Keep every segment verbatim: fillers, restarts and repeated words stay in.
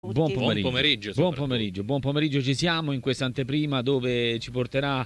Buon pomeriggio. Buon pomeriggio, buon pomeriggio, buon pomeriggio, ci siamo in questa anteprima dove ci porterà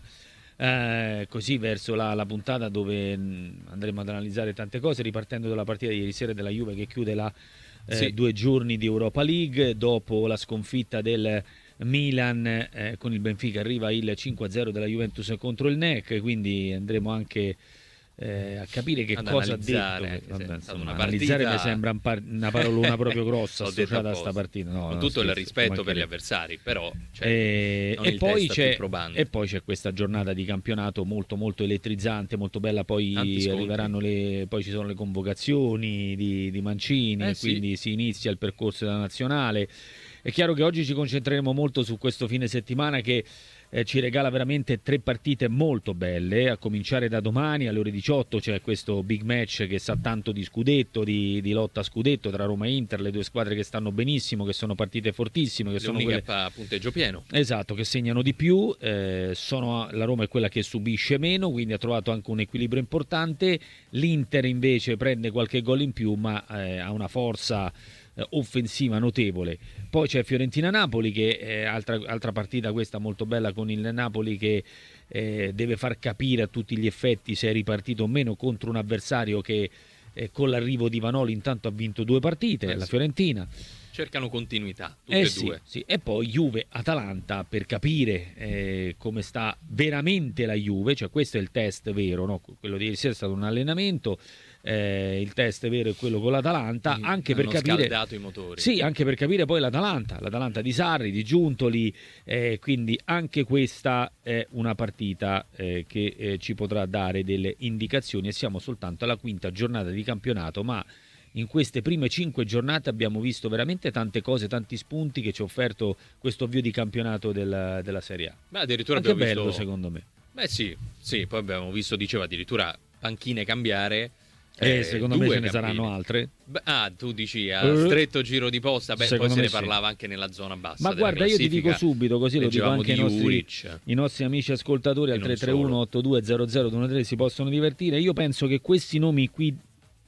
eh, così verso la, la puntata dove mh, andremo ad analizzare tante cose, ripartendo dalla partita di ieri sera della Juve che chiude la eh, Sì. due giorni di Europa League dopo la sconfitta del Milan eh, con il Benfica. Arriva il cinque a zero della Juventus contro il N E C, quindi andremo anche Eh, a capire che Ad cosa ha detto. analizzare, Vabbè, è stata insomma, una analizzare partita- mi sembra un par- una parolona proprio grossa L'ho detto associata a apposta. sta partita. No, Con no, tutto il scherzo, rispetto ci per gli mancherebbe. avversari, però cioè, Eh, non e, il poi test c'è, più probante. e poi c'è questa giornata di campionato molto molto elettrizzante, molto bella. Poi Tanti scontri. arriveranno le, poi ci sono le convocazioni di, di Mancini, Eh, e sì. quindi si inizia il percorso della nazionale. È chiaro che oggi ci concentreremo molto su questo fine settimana che eh, ci regala veramente tre partite molto belle, a cominciare da domani alle ore diciotto c'è questo big match che sa tanto di scudetto, di, di lotta a scudetto tra Roma e Inter, le due squadre che stanno benissimo, che sono partite fortissime, che sono L'unica quelle a punteggio pieno. Esatto, che segnano di più, eh, sono, la Roma è quella che subisce meno, quindi ha trovato anche un equilibrio importante. L'Inter invece prende qualche gol in più, ma eh, ha una forza eh, offensiva notevole. Poi c'è Fiorentina-Napoli, che è altra, altra partita questa molto bella, con il Napoli che eh, deve far capire a tutti gli effetti se è ripartito o meno contro un avversario che eh, con l'arrivo di Vanoli intanto ha vinto due partite, Eh la sì. Fiorentina. Cercano continuità, tutte Eh e sì, due. sì. E poi Juve-Atalanta per capire eh, come sta veramente la Juve, cioè questo è il test vero, no? Quello di ieri sera è stato un allenamento, eh, il test vero è quello con l'Atalanta, Mm, anche per hanno capire... scaldato i motori. Sì, anche per capire poi l'Atalanta, l'Atalanta di Sarri, di Giuntoli, eh, quindi anche questa è una partita eh, che eh, ci potrà dare delle indicazioni, e siamo soltanto alla quinta giornata di campionato, ma in queste prime cinque giornate abbiamo visto veramente tante cose, tanti spunti che ci ha offerto questo avvio di campionato della, della Serie A. Beh, addirittura Anche abbiamo bello visto... secondo me. Beh sì, sì, poi abbiamo visto, diceva addirittura panchine cambiare. E eh, secondo me due ce ne cabine. saranno altre. Beh, ah, tu dici a Eh, stretto giro di posta, beh, poi secondo se me ne sì. parlava anche nella zona bassa. Ma della guarda, io ti dico classifica. subito, così lo dico Leggevamo anche ai di nostri, Juric. i nostri amici ascoltatori al E non tre tre uno otto due zero zero due uno tre si possono divertire. Io penso che questi nomi qui,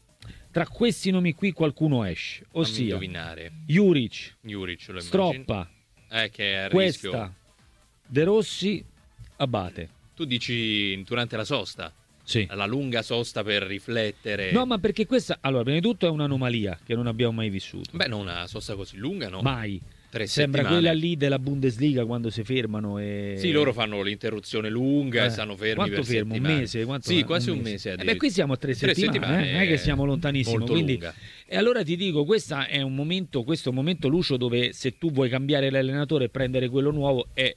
tra questi nomi qui qualcuno esce, Fammi ossia indovinare. Juric, Juric lo immagino. Stroppa, Eh, che è a questa, rischio. De Rossi, Abate. Tu dici durante la sosta, Sì. la lunga sosta per riflettere. No, ma perché questa, allora, prima di tutto è un'anomalia che non abbiamo mai vissuto. Beh, non una sosta così lunga, no? Mai. Tre Sembra settimane. quella lì della Bundesliga quando si fermano e... Sì, loro fanno l'interruzione lunga Eh, e stanno fermi quanto per fermo? Un settimane. mese? Quanto sì, è? quasi un mese. Eh beh, qui siamo a tre, Tre settimane, settimane, eh? Non è che siamo lontanissimo. molto Quindi... lunga. E allora ti dico, questo è un momento, questo è un momento lucio dove se tu vuoi cambiare l'allenatore e prendere quello nuovo è,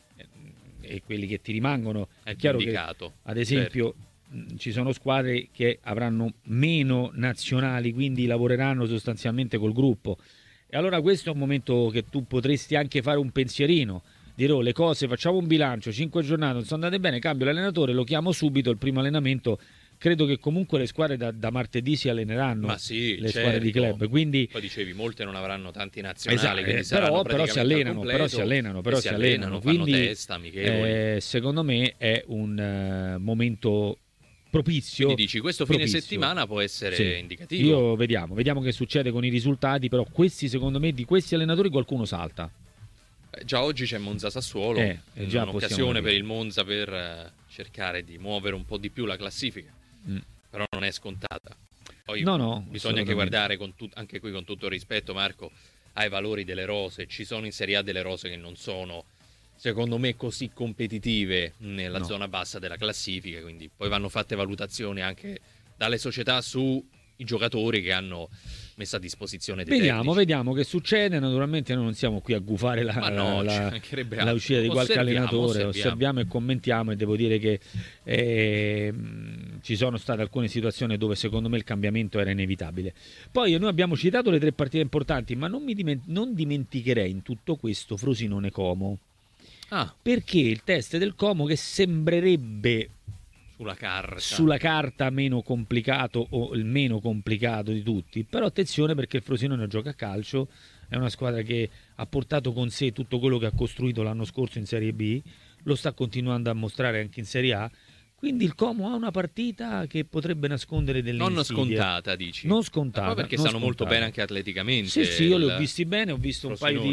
e quelli che ti rimangono, è, È chiaro indicato, che ad esempio mh, ci sono squadre che avranno meno nazionali, quindi lavoreranno sostanzialmente col gruppo. E allora questo è un momento che tu potresti anche fare un pensierino, dire oh, le cose, facciamo un bilancio, cinque giornate non sono andate bene, cambio l'allenatore, lo chiamo subito, il primo allenamento. Credo che comunque le squadre da, da martedì si alleneranno, Ma sì, le certo. squadre di club, quindi Poi dicevi, molte non avranno tanti nazionali, esatto, quindi eh, saranno però, però si praticamente al allenano, completo, però si allenano, però e si si allenano, fanno quindi testa, amichevoli. eh, secondo me è un eh, momento propizio. Quindi dici, questo fine propizio. settimana può essere Sì. indicativo. Io vediamo, vediamo che succede con i risultati, però questi secondo me di questi allenatori qualcuno salta. Eh, Già oggi c'è Monza-Sassuolo, Eh, e già un'occasione possiamo per dire. il Monza per eh, cercare di muovere un po' di più la classifica, Mm. però non è scontata. Poi No, no, bisogna anche assolutamente. guardare, con tut- anche qui con tutto il rispetto Marco, ai valori delle rose. Ci sono in Serie A delle rose che non sono, secondo me, così competitive nella No. zona bassa della classifica, quindi poi vanno fatte valutazioni anche dalle società sui giocatori che hanno messo a disposizione dei Vediamo, tecnici. vediamo che succede. Naturalmente noi non siamo qui a gufare la, Ma no, la- ci la- mancherebbe la altro. uscita di qualche Osserviamo, allenatore, osserviamo. osserviamo e commentiamo, e devo dire che ehm, ci sono state alcune situazioni dove secondo me il cambiamento era inevitabile. Poi noi abbiamo citato le tre partite importanti, ma non, mi diment- non dimenticherei in tutto questo Frosinone Como, Ah, perché il test del Como, che sembrerebbe sulla carta. sulla carta meno complicato o il meno complicato di tutti, però attenzione perché il Frosinone gioca a calcio, è una squadra che ha portato con sé tutto quello che ha costruito l'anno scorso in Serie B, lo sta continuando a mostrare anche in Serie A, Quindi il Como ha una partita che potrebbe nascondere delle non insidie. scontata, dici? Non scontata. Ma perché non stanno molto scontata. bene anche atleticamente. Sì, sì, io li ho il visti bene, ho visto un paio di